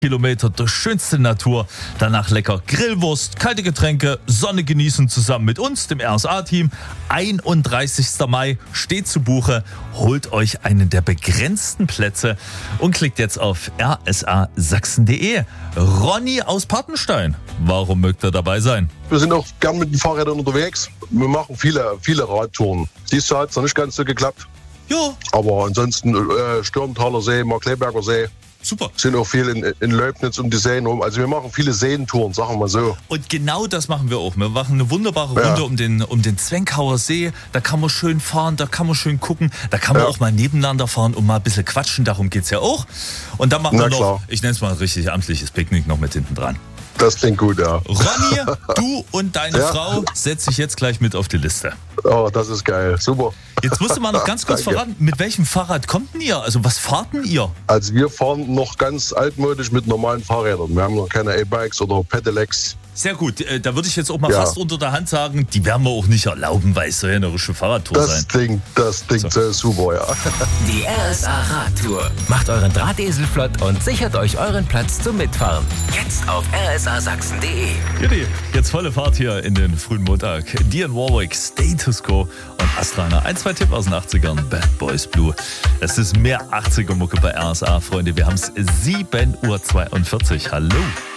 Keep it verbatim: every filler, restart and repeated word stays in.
Kilometer durch schönste Natur, danach lecker Grillwurst, kalte Getränke, Sonne genießen zusammen mit uns, dem R S A-Team. einunddreißigster Mai steht zu Buche. Holt euch einen der begrenzten Plätze und klickt jetzt auf r s a sachsen punkt d e. Ronny aus Papenstein, warum mögt ihr dabei sein? Wir sind auch gern mit den Fahrrädern unterwegs. Wir machen viele, viele Radtouren. Dieses Jahr hat es noch nicht ganz so geklappt. Ja. Aber ansonsten äh, Stürmtaler See, Markleberger See. Super. Sind auch viel in, in Leubnitz um die Seen rum. Also wir machen viele Seentouren, sagen wir mal so. Und genau das machen wir auch. Wir machen eine wunderbare Runde Ja. um den, um den Zwenkauer See. Da kann man schön fahren, da kann man schön gucken. Da kann man Ja. auch mal nebeneinander fahren und mal ein bisschen quatschen. Darum geht's ja auch. Und dann machen Na wir noch, klar. ich nenne es mal ein richtig amtliches Picknick noch mit hinten dran. Das klingt gut, ja. Ronny, du und deine Ja. Frau setze ich jetzt gleich mit auf die Liste. Oh, das ist geil. Super. Jetzt musst du mal noch ganz kurz Danke. verraten, mit welchem Fahrrad kommt denn ihr? Also was fahrt denn ihr? Also wir fahren noch ganz altmodisch mit normalen Fahrrädern. Wir haben noch keine E-Bikes oder Pedelecs. Sehr gut, äh, da würde ich jetzt auch mal Ja. fast unter der Hand sagen, die werden wir auch nicht erlauben, weil es soll ja eine rische Fahrradtour Das sein. klingt, das klingt so. super, ja. Die R S A Radtour. Macht euren Drahtesel flott und sichert euch euren Platz zum Mitfahren. Jetzt auf r s a sachsen punkt d e. Judy, jetzt volle Fahrt hier in den frühen Montag. Dionne Warwick, Status Quo und Astrana. Ein, zwei Tipp aus den achtzigern, Bad Boys Blue. Es ist mehr achtziger-Mucke bei R S A, Freunde. Wir haben es sieben Uhr zweiundvierzig. Hallo.